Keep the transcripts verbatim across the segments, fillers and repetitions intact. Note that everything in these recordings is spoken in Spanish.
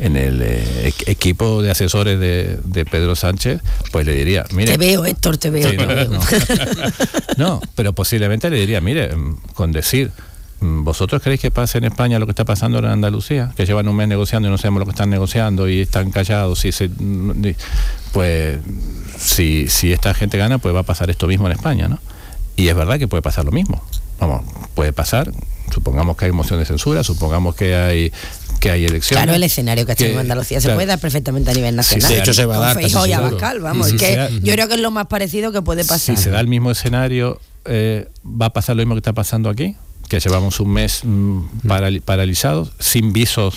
en el eh, equipo de asesores de, de Pedro Sánchez, pues le diría, mire... Te veo, Héctor, te veo. Sí, no, no, no, pero posiblemente le diría, mire, con decir, ¿vosotros creéis que pase en España lo que está pasando en Andalucía? Que llevan un mes negociando y no sabemos lo que están negociando y están callados y se... Pues si, si esta gente gana, pues va a pasar esto mismo en España, ¿no? Y es verdad que puede pasar lo mismo. Vamos, puede pasar, supongamos que hay moción de censura, supongamos que hay que hay elecciones. Claro, el escenario que ha tenido en Andalucía se claro, puede dar perfectamente a nivel nacional. Sí, de hecho se va a dar. Con Feijóo y Abascal, vamos, si es que da, yo creo que es lo más parecido que puede pasar. Si se da el mismo escenario, eh, va a pasar lo mismo que está pasando aquí, que llevamos un mes mmm, paral- paralizados, sin visos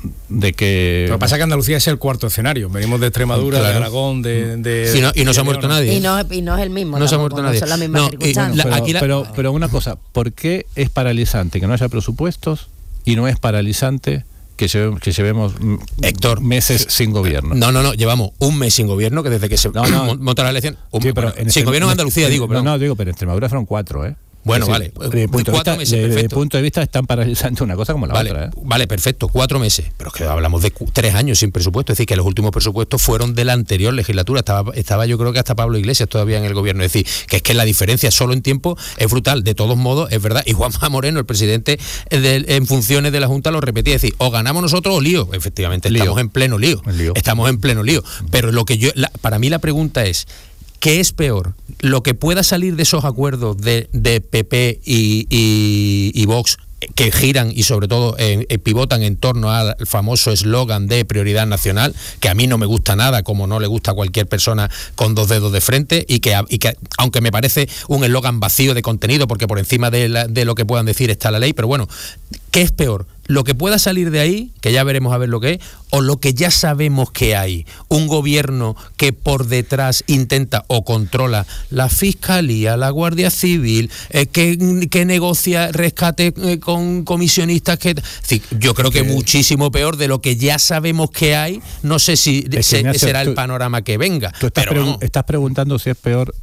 de que... Lo que pasa es que Andalucía es el cuarto escenario. Venimos de Extremadura, claro, de Aragón, de... de y, no, y no se ha muerto nadie. Y no, y no es el mismo. No tampoco, se ha muerto no nadie. son las mismas No, circunstancias. y, la, pero, aquí la... pero, pero una cosa, ¿por qué es paralizante que no haya presupuestos y no es paralizante que llevemos, que llevemos Héctor, meses sin gobierno? No, no, no, llevamos un mes sin gobierno, que desde que se no, no, monta la elección... Un, sí, pero bueno, en sin este, gobierno en Andalucía, en, digo, pero no, no, digo, pero en Extremadura fueron cuatro, ¿eh? Bueno, es decir, vale. Desde el punto, de vista, meses, desde el punto de vista es tan paralizante una cosa como la vale, otra, ¿eh? Vale, perfecto, cuatro meses. Pero es que hablamos de cu- tres años sin presupuesto. Es decir, que los últimos presupuestos fueron de la anterior legislatura. Estaba, estaba yo creo que hasta Pablo Iglesias todavía en el gobierno. Es decir, que es que la diferencia solo en tiempo es brutal. De todos modos, es verdad. Y Juanma Moreno, el presidente de, en funciones de la Junta, lo repetía. Es decir, o ganamos nosotros o lío. Efectivamente, lío. estamos en pleno lío. lío. Estamos en pleno lío. Pero lo que yo, la, para mí la pregunta es, ¿qué es peor? ¿Lo que pueda salir de esos acuerdos de, de P P y, y, y Vox, que giran y sobre todo eh, eh, pivotan en torno al famoso eslogan de prioridad nacional, que a mí no me gusta nada, como no le gusta a cualquier persona con dos dedos de frente, y que, y que aunque me parece un eslogan vacío de contenido, porque por encima de, la, de lo que puedan decir está la ley, pero bueno, ¿qué es peor? Lo que pueda salir de ahí, que ya veremos a ver lo que es, o lo que ya sabemos que hay, un gobierno que por detrás intenta o controla la Fiscalía, la Guardia Civil, eh, que, que negocia rescate eh, con comisionistas, que... Es decir, yo creo que, que muchísimo peor de lo que ya sabemos que hay. No sé si es se, Ignacio, será tú, el panorama que venga. Tú estás, pero pregu- estás preguntando si es peor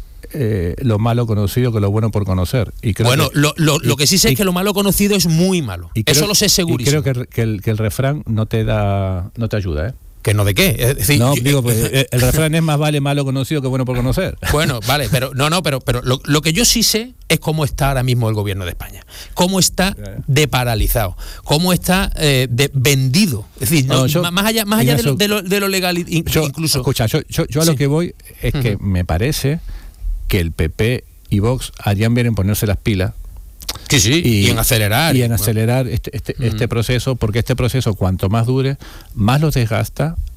Eh, lo malo conocido que lo bueno por conocer. Y creo bueno, que, lo, lo, y, lo que sí sé y, es que lo malo conocido es muy malo. Y creo, Eso lo sé segurísimo. Y creo que, que, el, que el refrán no te da, no te ayuda, ¿eh? ¿Que no de qué? Es decir, no, yo, digo, pues, el refrán es más vale malo conocido que bueno por conocer. Bueno, vale, pero no, no, pero, pero lo, lo que yo sí sé es cómo está ahora mismo el gobierno de España. Cómo está de paralizado. Cómo está eh, de vendido. Es decir, no, no, yo, más allá, más allá Ignacio, de, lo, de, lo, de lo legal yo, incluso. Escucha, yo, yo, yo a sí. lo que voy es que uh-huh. me parece que el P P y Vox harían bien en ponerse las pilas. Sí, sí, y, y en acelerar. Y en acelerar este, este, uh-huh. este proceso, porque este proceso, cuanto más dure, más los desgasta,